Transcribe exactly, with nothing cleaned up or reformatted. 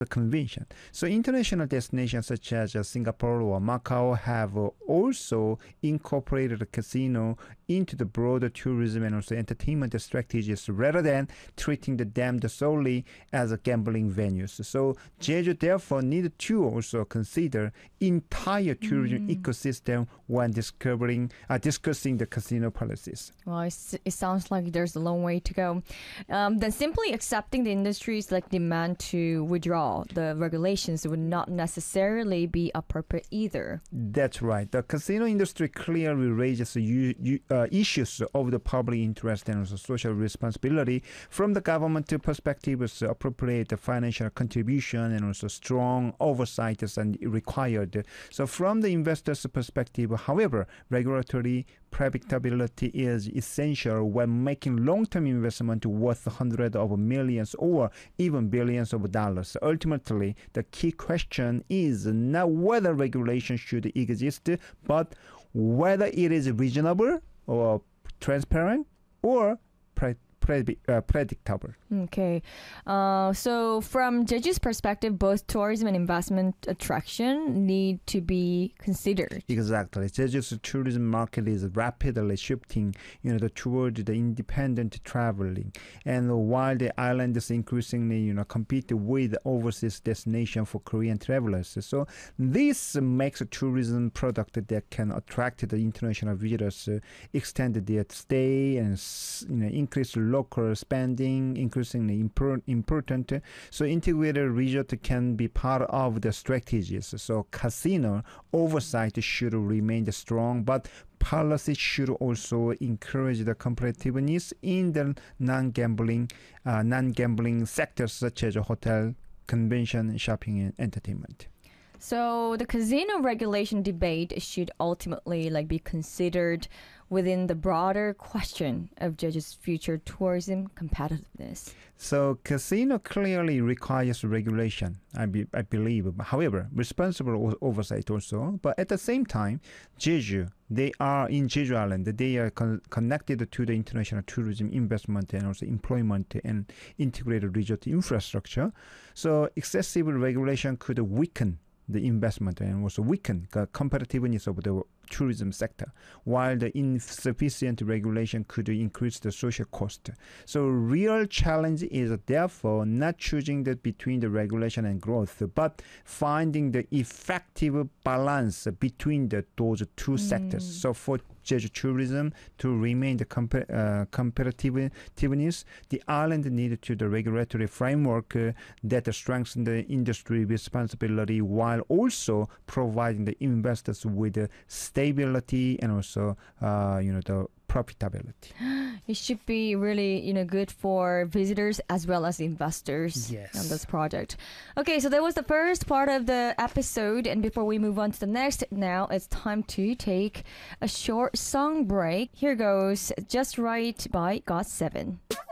the convention. So international destinations such as uh, Singapore or Macau have uh, also incorporated the casino into the broader tourism and also entertainment strategies rather than treating the dam solely as a gambling venues. So Jeju therefore needed to also consider entire tourism Mm. ecosystem when discovering uh, discussing the casino policies. Well, it's, it sounds like there's a long way to go. Um, then simply accepting the industry's like demand to withdraw the regulations would not necessarily be appropriate either. That's right. The casino industry clearly raises u- u- uh, issues of the public interest and also social responsibility. From the government perspective, it's appropriate financial contribution and also strong oversight is required. So from the investor's perspective, however, regulatory predictability is essential when making long-term investment worth hundreds of millions or even billions of dollars. Ultimately, the key question is not whether regulation should exist, but whether it is reasonable or transparent or pre- pre- uh, predictable. Okay. Uh, so from Jeju's perspective, both tourism and investment attraction need to be considered. Exactly. Jeju's tourism market is rapidly shifting, you know, toward the independent traveling. And while the island is increasingly, you know, compete with overseas destination for Korean travelers. So this makes a tourism product that can attract the international visitors, uh, extend their stay and, you know, increase local spending, increasingly impor- important. So integrated resort can be part of the strategies. So casino oversight should remain strong, but policy should also encourage the competitiveness in the non-gambling, uh, non-gambling sectors such as hotel, convention, shopping, and entertainment. So the casino regulation debate should ultimately like be considered within the broader question of Jeju's future tourism competitiveness. So casino clearly requires regulation, I, be, I believe. However, responsible o- oversight also. But at the same time, Jeju, they are in Jeju Island. They are con- connected to the international tourism investment and also employment and integrated resort infrastructure. So excessive regulation could weaken the investment and also weaken the competitiveness of the tourism sector, while the insufficient regulation could increase the social cost. So real challenge is therefore not choosing the, between the regulation and growth, but finding the effective balance between the, those two mm. sectors. So for Jeju tourism to remain the comp- uh, competitiveness, the island needed to the regulatory framework uh, that strengthen the industry responsibility while also providing the investors with the stability and also uh, you know the profitability. It should be really, you know, good for visitors as well as investors yes. on this project. Okay, so that was the first part of the episode. And before we move on to the next, now it's time to take a short song break. Here goes Just Right by got seven.